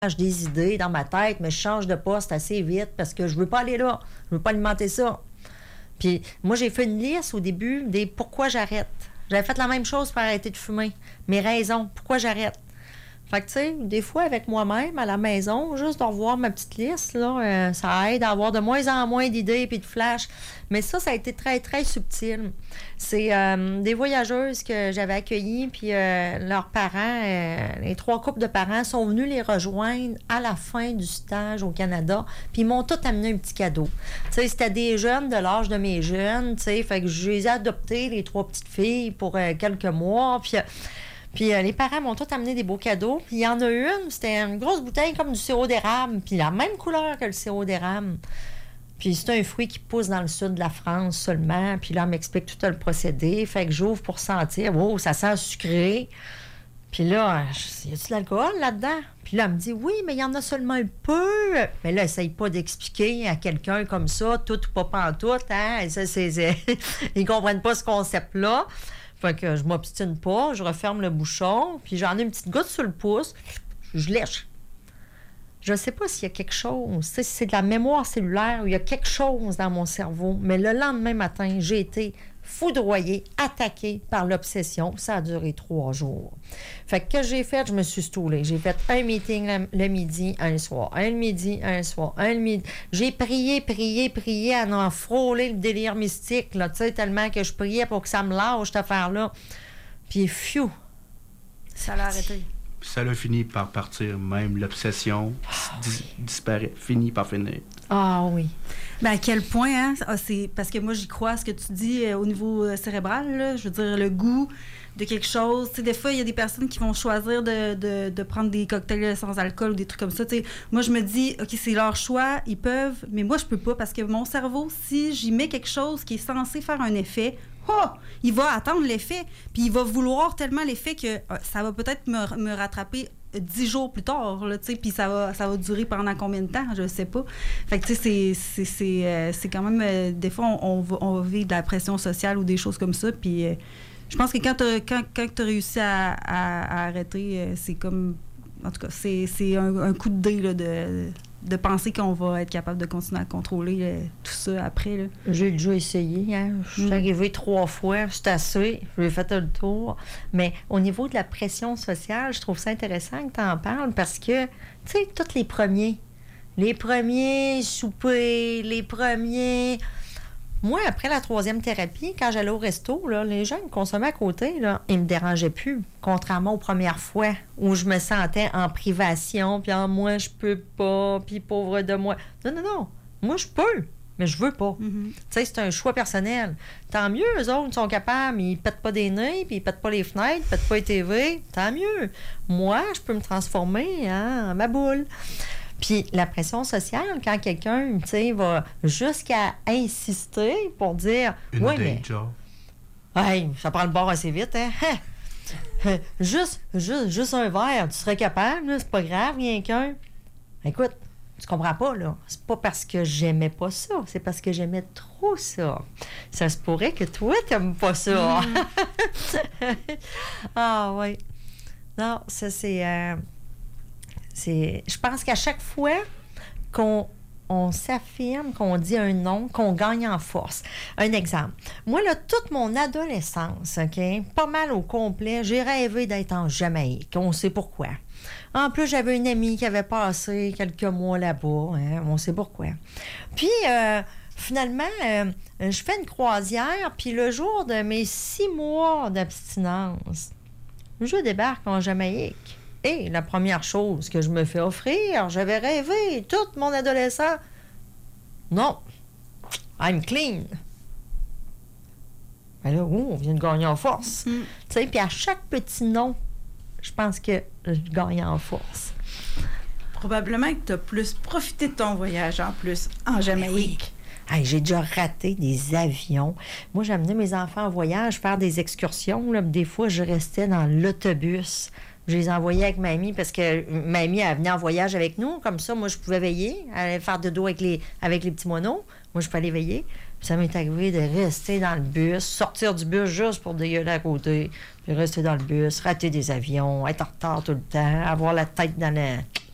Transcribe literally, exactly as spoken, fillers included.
J'ai des idées dans ma tête, mais je change de poste assez vite parce que je veux pas aller là. Je veux pas alimenter ça. Puis moi, j'ai fait une liste au début des pourquoi j'arrête. J'avais fait la même chose pour arrêter de fumer. Mes raisons, pourquoi j'arrête. Fait que, tu sais, des fois, avec moi-même, à la maison, juste de revoir ma petite liste, là, euh, ça aide à avoir de moins en moins d'idées et de flashs. Mais ça, ça a été très, très subtil. C'est euh, des voyageuses que j'avais accueillies, puis euh, leurs parents, euh, les trois couples de parents, sont venus les rejoindre à la fin du stage au Canada, puis ils m'ont tous amené un petit cadeau. Tu sais, c'était des jeunes de l'âge de mes jeunes, tu sais, fait que je les ai adoptés, les trois petites filles, pour euh, quelques mois, puis... Euh, Puis euh, les parents m'ont tous amené des beaux cadeaux. Puis il y en a une, c'était une grosse bouteille comme du sirop d'érable, puis la même couleur que le sirop d'érable. Puis c'est un fruit qui pousse dans le sud de la France seulement. Puis là, elle m'explique tout le procédé. Fait que j'ouvre pour sentir. Oh, ça sent sucré. Puis là, je dis, y a-tu de l'alcool là-dedans? Puis là, elle me dit, oui, mais il y en a seulement un peu. Mais là, essaye pas d'expliquer à quelqu'un comme ça, tout ou pas pantoute, hein? Ça, c'est, c'est... Ils comprennent pas ce concept-là. Fait que je m'obstine pas, je referme le bouchon, puis j'en ai une petite goutte sur le pouce, je lèche. Je sais pas s'il y a quelque chose, si c'est de la mémoire cellulaire ou il y a quelque chose dans mon cerveau, mais le lendemain matin, j'ai été foudroyée, attaquée par l'obsession. Ça a duré trois jours. Fait que, que j'ai fait? Je me suis stoulée. J'ai fait un meeting le, le midi, un soir. Un le midi, un soir. Un le midi. J'ai prié, prié, prié à en frôler le délire mystique, là, tu sais, tellement que je priais pour que ça me lâche, cette affaire-là. Puis, phew! Ça l'a arrêté. Ça l'a fini par partir, même l'obsession dis- disparaît, finit par finir. Ah oui. Ben à quel point, hein? Ah, c'est parce que moi, j'y crois à ce que tu dis euh, au niveau euh, cérébral, là. Je veux dire, le goût de quelque chose. Tu sais, des fois, il y a des personnes qui vont choisir de, de, de prendre des cocktails sans alcool ou des trucs comme ça. Tu sais, moi, je me dis, OK, c'est leur choix, ils peuvent, mais moi, je peux pas parce que mon cerveau, si j'y mets quelque chose qui est censé faire un effet, oh, il va attendre l'effet, puis il va vouloir tellement l'effet que euh, ça va peut-être me, me rattraper dix jours plus tard, là, tu sais, puis ça va, ça va durer pendant combien de temps, je sais pas. Fait que, tu sais, c'est, c'est, c'est, euh, c'est quand même... Euh, des fois, on, on, va, on va vivre de la pression sociale ou des choses comme ça, puis euh, je pense que quand tu as quand, quand t'as réussi à, à, à arrêter, euh, c'est comme... En tout cas, c'est, c'est un, un coup de dé, là, de... de penser qu'on va être capable de continuer à contrôler euh, tout ça après. Là. J'ai déjà essayé. Hein? Je suis mm. arrivée trois fois. C'est assez. J'ai fait le tour. Mais au niveau de la pression sociale, je trouve ça intéressant que tu en parles parce que, tu sais, tous les premiers, les premiers soupers, les premiers... Moi, après la troisième thérapie, quand j'allais au resto, là, les gens qui consommaient à côté, là, ils me dérangeaient plus, contrairement aux premières fois où je me sentais en privation, puis en moi, je peux pas, puis pauvre de moi. Non, non, non. Moi, je peux, mais je veux pas. Mm-hmm. Tu sais, c'est un choix personnel. Tant mieux, eux autres sont capables, ils pètent pas des nez, puis ils pètent pas les fenêtres, ils pètent pas les T V. Tant mieux. Moi, je peux me transformer hein, en ma boule. Puis la pression sociale, quand quelqu'un, tu sais, va jusqu'à insister pour dire... Une oui, day mais... job. Hey, ça prend le bord assez vite, hein? juste, juste, juste un verre, tu serais capable, là, c'est pas grave, rien qu'un. Écoute, tu comprends pas, là. C'est pas parce que j'aimais pas ça, c'est parce que j'aimais trop ça. Ça se pourrait que toi, t'aimes pas ça. Mm. Ah, oui. Non, ça, c'est... Euh... C'est, je pense qu'à chaque fois qu'on on s'affirme, qu'on dit un nom, qu'on gagne en force. Un exemple. Moi, là, toute mon adolescence, OK, pas mal au complet, j'ai rêvé d'être en Jamaïque. On sait pourquoi. En plus, j'avais une amie qui avait passé quelques mois là-bas. Hein, on sait pourquoi. Puis, euh, finalement, euh, je fais une croisière, puis le jour de mes six mois d'abstinence, je débarque en Jamaïque. Et la première chose que je me fais offrir, j'avais rêvé toute mon adolescent. Non, I'm clean. Mais là, oh, on vient de gagner en force. Mm. Tu sais, puis à chaque petit nom, je pense que je gagne en force. Probablement que tu as plus profité de ton voyage en plus en Jamaïque. Oui. Hey, j'ai déjà raté des avions. Moi, j'amenais mes enfants en voyage faire des excursions. Là. Des fois, je restais dans l'autobus. Je les envoyais avec mamie parce que mamie, elle venait en voyage avec nous. Comme ça, moi, je pouvais veiller. Elle allait faire dodo avec les, avec les petits moineaux. Moi, je pouvais aller veiller. Puis ça m'est arrivé de rester dans le bus, sortir du bus juste pour dégueuler à côté, puis rester dans le bus, rater des avions, être en retard tout le temps, avoir la tête dans le,